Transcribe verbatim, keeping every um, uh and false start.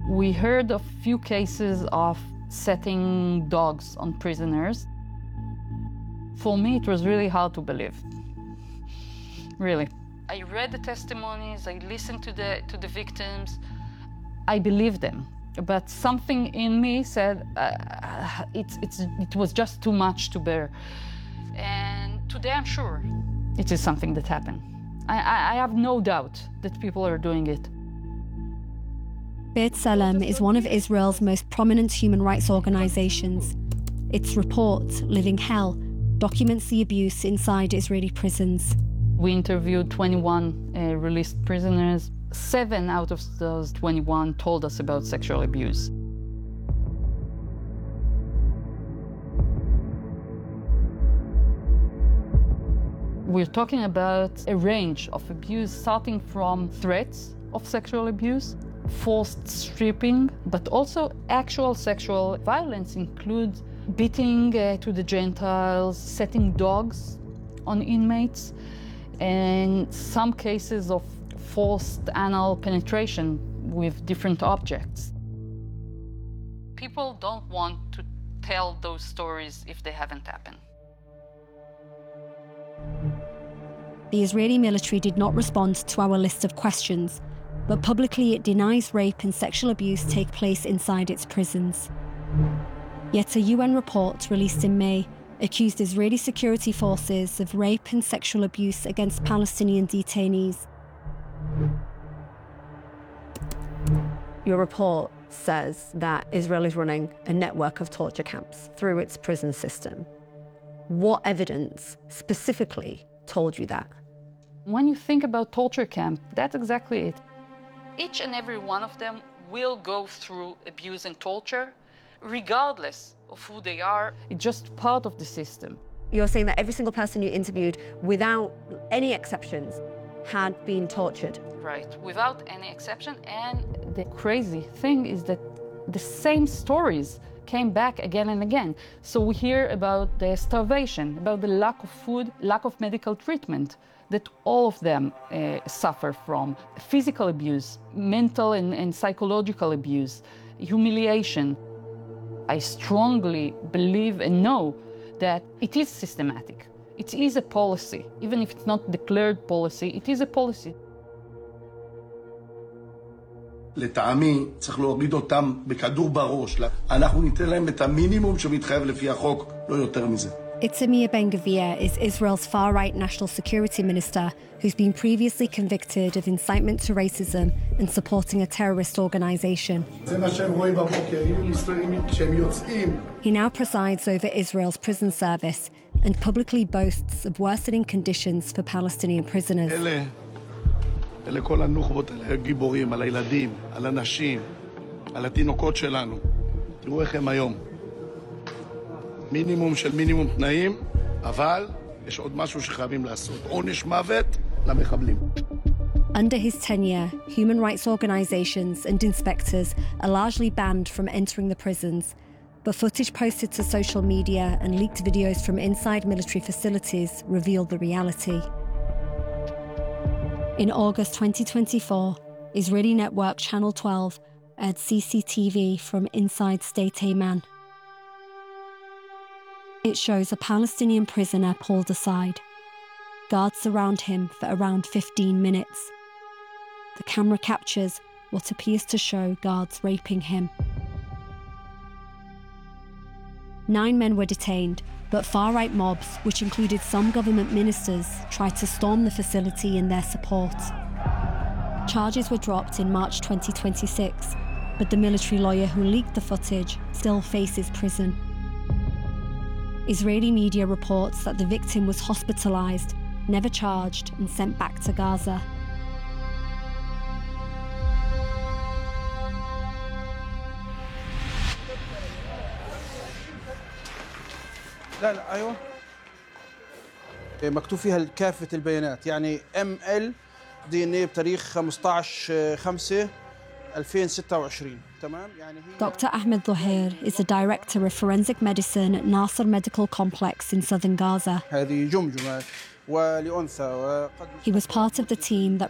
We heard of few cases of setting dogs on prisoners. For me, it was really hard to believe. Really. I read the testimonies, I listened to the, to the victims. I believed them, but something in me said uh, it's, it's, it was just too much to bear. And today I'm sure it is something that happened. I, I, I have no doubt that people are doing it. B'Tselem is one of Israel's most prominent human rights organizations. Its report, Living Hell, documents the abuse inside Israeli prisons. We interviewed twenty-one uh, released prisoners. Seven out of those twenty-one told us about sexual abuse. We're talking about a range of abuse, starting from threats of sexual abuse, forced stripping, but also actual sexual violence includes beating uh, to the genitals, setting dogs on inmates, and some cases of forced anal penetration with different objects. People don't want to tell those stories if they haven't happened. The Israeli military did not respond to our list of questions, but publicly it denies rape and sexual abuse take place inside its prisons. Yet a U N report released in May accused Israeli security forces of rape and sexual abuse against Palestinian detainees. Your report says that Israel is running a network of torture camps through its prison system. What evidence specifically told you that? When you think about torture camp, that's exactly it. Each and every one of them will go through abuse and torture, regardless of who they are. It's just part of the system. You're saying that every single person you interviewed, without any exceptions, had been tortured? Right, without any exception. And the crazy thing is that the same stories came back again and again. So we hear about the starvation, about the lack of food, lack of medical treatment that all of them uh, suffer from. Physical abuse, mental and, and psychological abuse, humiliation. I strongly believe and know that it is systematic. It is a policy. Even if it's not declared policy, it is a policy. לטעמי צריך להוריד אותם בכדור בראש. אנחנו ניתן להם את המינימום שמתחייב לפי החוק, לא יותר מזה. Itamar Ben-Gvir is Israel's far-right national security minister who's been previously convicted of incitement to racism and supporting a terrorist organization. He now presides over Israel's prison service and publicly boasts of worsening conditions for Palestinian prisoners. אלה כל הנוח'בות, אלה גיבורים, על הילדים, על הנשים, על התינוקות שלנו. תראו איך הם היום. מינימום של מינימום תנאים, אבל יש עוד משהו שחייבים לעשות. עונש מוות למחבלים. Under his tenure, human rights organizations and inspectors are largely banned from entering the prisons, but footage posted to social media and leaked videos from inside military facilities revealed the reality. In August twenty twenty-four, Israeli network Channel twelve aired C C T V from inside State Amman. It shows a Palestinian prisoner pulled aside. Guards surround him for around fifteen minutes. The camera captures what appears to show guards raping him. Nine men were detained, but far-right mobs, which included some government ministers, tried to storm the facility in their support. Charges were dropped in March twenty twenty-six, but the military lawyer who leaked the footage still faces prison. Israeli media reports that the victim was hospitalized, never charged, and sent back to Gaza. لا لا ايوه مكتوب فيها كافة البيانات يعني ام ال دي ان ايه بتاريخ خمسة عشر خمسة ألفين وستة وعشرين تمام يعني هي Doctor Ahmed Dhoher is the director of forensic medicine at Nasser Medical Complex in southern Gaza. هذه جمجمة ولأنثى وقد He was part of the team that